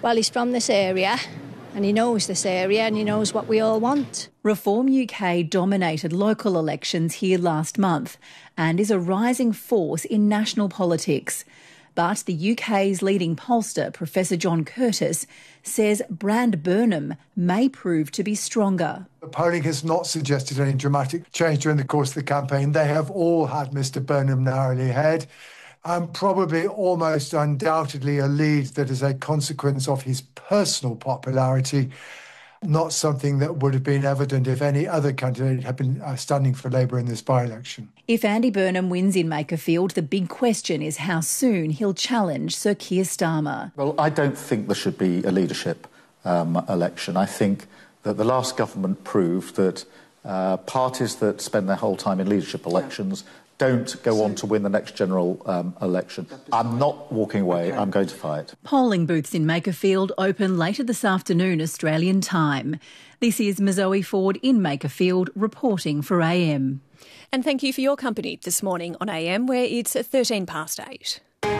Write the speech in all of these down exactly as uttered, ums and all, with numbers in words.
Well, he's from this area and he knows this area and he knows what we all want. Reform U K dominated local elections here last month and is a rising force in national politics. But the U K's leading pollster, Professor John Curtis, says Brand Burnham may prove to be stronger. The polling has not suggested any dramatic change during the course of the campaign. They have all had Mister Burnham narrowly ahead, and probably almost undoubtedly a lead that is a consequence of his personal popularity, not something that would have been evident if any other candidate had been uh, standing for Labour in this by-election. If Andy Burnham wins in Makerfield, the big question is how soon he'll challenge Sir Keir Starmer. Well, I don't think there should be a leadership um, election. I think that the last government proved that uh, parties that spend their whole time in leadership elections don't go on to win the next general um, election. I'm not walking away, I'm going to fight. Polling booths in Makerfield open later this afternoon Australian time. This is Mazoe Ford in Makerfield reporting for A M. And thank you for your company this morning on A M, where it's thirteen past eight.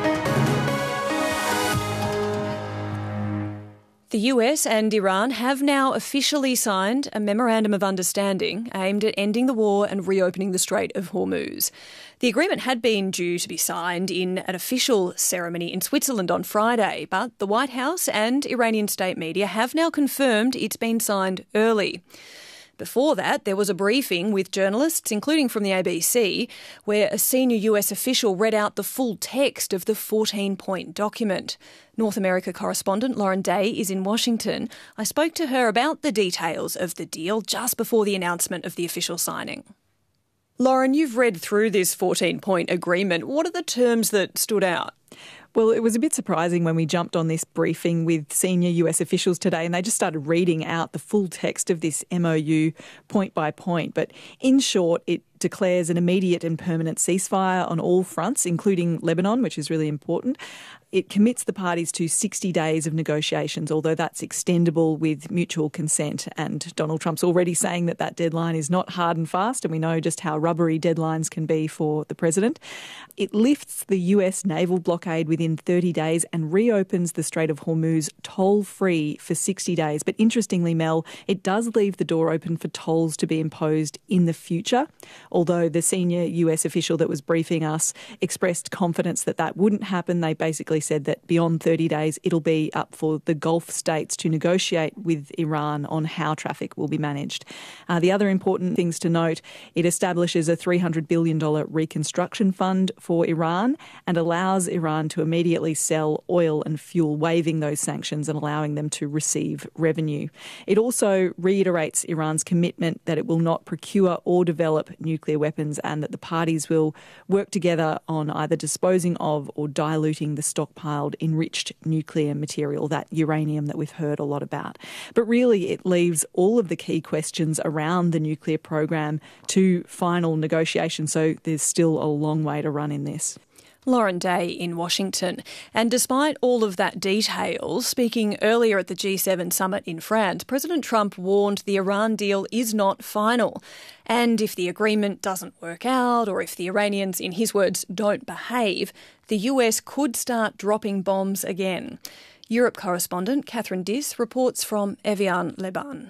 The U S and Iran have now officially signed a memorandum of understanding aimed at ending the war and reopening the Strait of Hormuz. The agreement had been due to be signed in an official ceremony in Switzerland on Friday, but the White House and Iranian state media have now confirmed it's been signed early. Before that, there was a briefing with journalists, including from the A B C, where a senior U S official read out the full text of the fourteen-point document. North America correspondent Lauren Day is in Washington. I spoke to her about the details of the deal just before the announcement of the official signing. Lauren, you've read through this fourteen-point agreement. What are the terms that stood out? Well, it was a bit surprising when we jumped on this briefing with senior U S officials today and they just started reading out the full text of this M O U point by point. But in short, it declares an immediate and permanent ceasefire on all fronts, including Lebanon, which is really important. It commits the parties to sixty days of negotiations, although that's extendable with mutual consent. And Donald Trump's already saying that that deadline is not hard and fast, and we know just how rubbery deadlines can be for the president. It lifts the U S naval blockade within thirty days and reopens the Strait of Hormuz toll-free for sixty days. But interestingly, Mel, it does leave the door open for tolls to be imposed in the future, although the senior U S official that was briefing us expressed confidence that that wouldn't happen. They basically said that beyond thirty days, it'll be up for the Gulf states to negotiate with Iran on how traffic will be managed. Uh, the other important things to note, it establishes a three hundred billion dollars reconstruction fund for Iran and allows Iran to immediately sell oil and fuel, waiving those sanctions and allowing them to receive revenue. It also reiterates Iran's commitment that it will not procure or develop nuclear weapons and that the parties will work together on either disposing of or diluting the stockpiled enriched nuclear material, that uranium that we've heard a lot about. But really, it leaves all of the key questions around the nuclear program to final negotiation, so there's still a long way to run in this. Lauren Day in Washington. And despite all of that detail, speaking earlier at the G seven summit in France, President Trump warned the Iran deal is not final. And if the agreement doesn't work out, or if the Iranians, in his words, don't behave, the U S could start dropping bombs again. Europe correspondent Catherine Diss reports from Evian-les-Bains.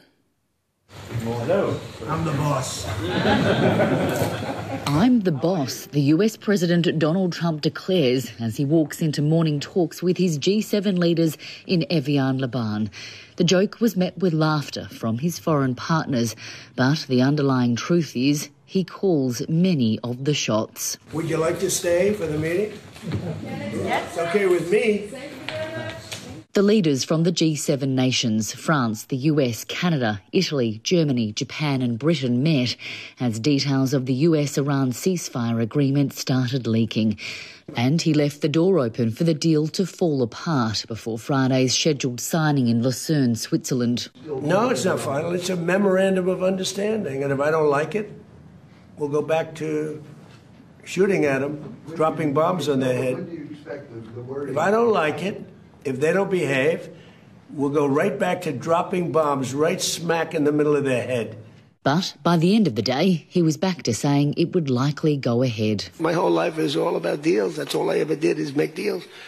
Hello, I'm the boss. I'm the boss, the U S President Donald Trump declares as he walks into morning talks with his G seven leaders in Evian-les-Bains. The joke was met with laughter from his foreign partners, but the underlying truth is he calls many of the shots. Would you like to stay for the meeting? Yes. It's okay with me. The leaders from the G seven nations, France, the U S, Canada, Italy, Germany, Japan and Britain met as details of the U S-Iran ceasefire agreement started leaking. And he left the door open for the deal to fall apart before Friday's scheduled signing in Lucerne, Switzerland. No, it's not final. It's a memorandum of understanding. And if I don't like it, we'll go back to shooting at them, dropping bombs on their head. If I don't like it, if they don't behave, we'll go right back to dropping bombs right smack in the middle of their head. But by the end of the day, he was back to saying it would likely go ahead. My whole life is all about deals. That's all I ever did is make deals.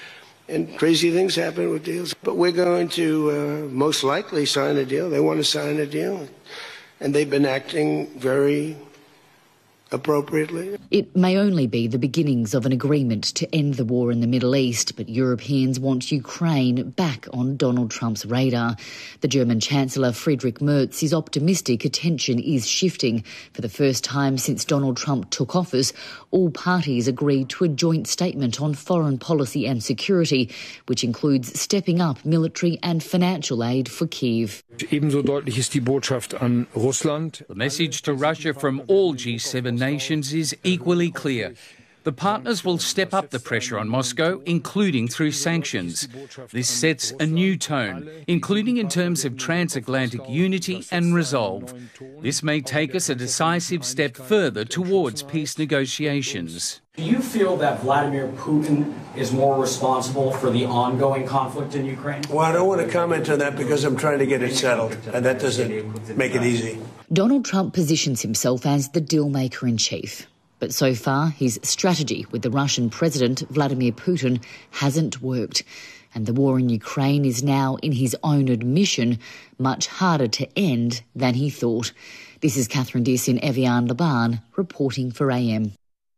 And crazy things happen with deals. But we're going to uh, most likely sign a deal. They want to sign a deal. And they've been acting very appropriately. It may only be the beginnings of an agreement to end the war in the Middle East, but Europeans want Ukraine back on Donald Trump's radar. The German Chancellor Friedrich Merz is optimistic attention is shifting. For the first time since Donald Trump took office, all parties agreed to a joint statement on foreign policy and security, which includes stepping up military and financial aid for Kyiv. Ebenso deutlich ist die Botschaft an Russland. The message to Russia from all G seven nations is equally clear. The partners will step up the pressure on Moscow, including through sanctions. This sets a new tone, including in terms of transatlantic unity and resolve. This may take us a decisive step further towards peace negotiations. Do you feel that Vladimir Putin is more responsible for the ongoing conflict in Ukraine? Well, I don't want to comment on that because I'm trying to get it settled, and that doesn't make it easy. Donald Trump positions himself as the deal-maker-in-chief. But so far, his strategy with the Russian President Vladimir Putin hasn't worked. And the war in Ukraine is now, in his own admission, much harder to end than he thought. This is Catherine Diss in Evian-le-Bain, reporting for A M.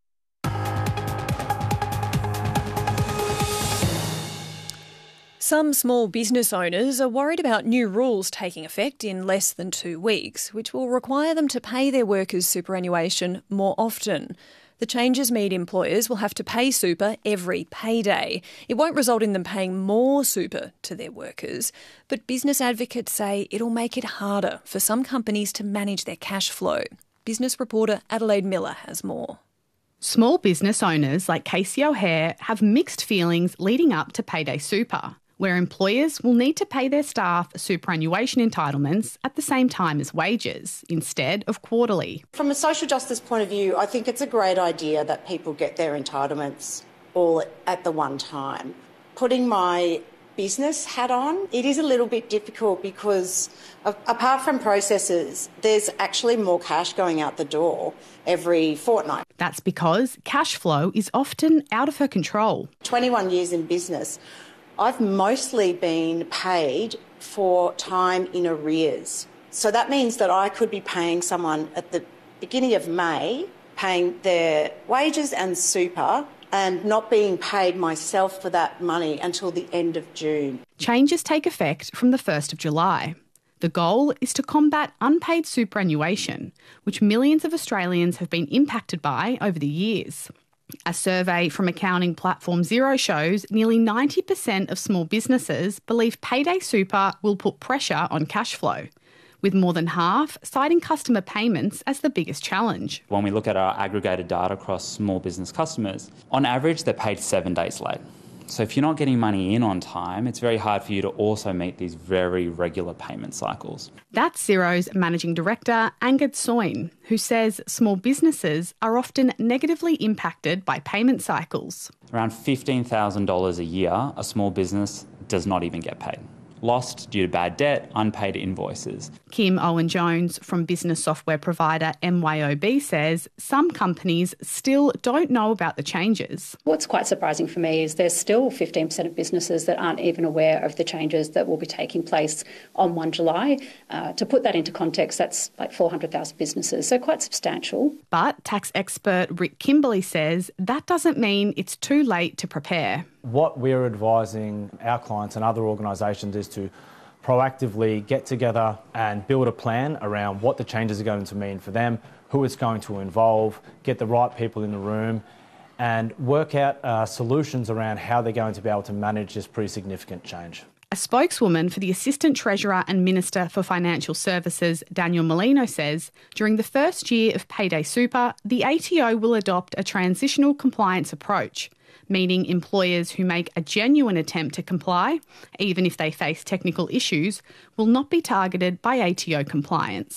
Some small business owners are worried about new rules taking effect in less than two weeks, which will require them to pay their workers' superannuation more often. The changes mean employers will have to pay super every payday. It won't result in them paying more super to their workers, but business advocates say it'll make it harder for some companies to manage their cash flow. Business reporter Adelaide Miller has more. Small business owners like Casey O'Hare have mixed feelings leading up to Payday Super, where employers will need to pay their staff superannuation entitlements at the same time as wages, instead of quarterly. From a social justice point of view, I think it's a great idea that people get their entitlements all at the one time. Putting my business hat on, it is a little bit difficult because apart from processes, there's actually more cash going out the door every fortnight. That's because cash flow is often out of her control. twenty-one years in business, I've mostly been paid for time in arrears. So that means that I could be paying someone at the beginning of May, paying their wages and super, and not being paid myself for that money until the end of June. Changes take effect from the first of July. The goal is to combat unpaid superannuation, which millions of Australians have been impacted by over the years. A survey from accounting platform Xero shows nearly ninety percent of small businesses believe Payday Super will put pressure on cash flow, with more than half citing customer payments as the biggest challenge. When we look at our aggregated data across small business customers, on average they're paid seven days late. So if you're not getting money in on time, it's very hard for you to also meet these very regular payment cycles. That's Xero's Managing Director, Angad Soin, who says small businesses are often negatively impacted by payment cycles. Around fifteen thousand dollars a year, a small business does not even get paid. Lost due to bad debt, unpaid invoices. Kim Owen-Jones from business software provider M Y O B says some companies still don't know about the changes. What's quite surprising for me is there's still fifteen percent of businesses that aren't even aware of the changes that will be taking place on the first of July. Uh, to put that into context, that's like four hundred thousand businesses, so quite substantial. But tax expert Rick Kimberley says that doesn't mean it's too late to prepare. What we're advising our clients and other organisations is to proactively get together and build a plan around what the changes are going to mean for them, who it's going to involve, get the right people in the room and work out uh, solutions around how they're going to be able to manage this pretty significant change. A spokeswoman for the Assistant Treasurer and Minister for Financial Services, Daniel Molino, says during the first year of Payday Super, the A T O will adopt a transitional compliance approach, meaning employers who make a genuine attempt to comply, even if they face technical issues, will not be targeted by A T O compliance.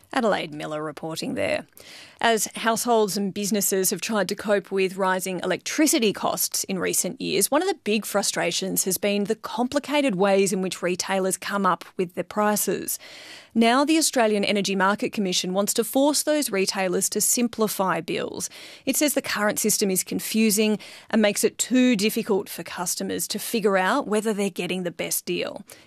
Adelaide Miller reporting there. As households and businesses have tried to cope with rising electricity costs in recent years, one of the big frustrations has been the complicated ways in which retailers come up with their prices. Now the Australian Energy Market Commission wants to force those retailers to simplify bills. It says the current system is confusing and makes it too difficult for customers to figure out whether they're getting the best deal.